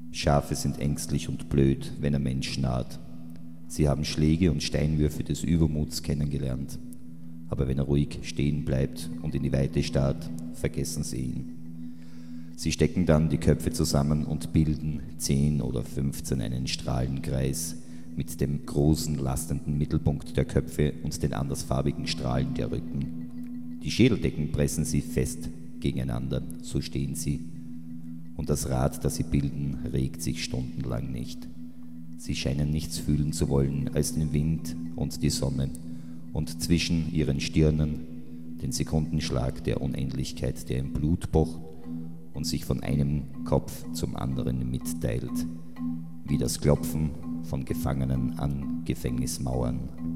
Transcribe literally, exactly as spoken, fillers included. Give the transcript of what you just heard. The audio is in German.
Schafe sind ängstlich und blöd, wenn ein Mensch naht. Sie haben Schläge und Steinwürfe des Übermuts kennengelernt. Aber wenn er ruhig stehen bleibt und in die Weite starrt, vergessen sie ihn. Sie stecken dann die Köpfe zusammen und bilden zehn oder fünfzehn einen Strahlenkreis mit dem großen, lastenden Mittelpunkt der Köpfe und den andersfarbigen Strahlen der Rücken. Die Schädeldecken pressen sie fest gegeneinander, so stehen sie. Und das Rad, das sie bilden, regt sich stundenlang nicht. Sie scheinen nichts fühlen zu wollen als den Wind und die Sonne und zwischen ihren Stirnen den Sekundenschlag der Unendlichkeit, der im Blut pocht und sich von einem Kopf zum anderen mitteilt, wie das Klopfen von Gefangenen an Gefängnismauern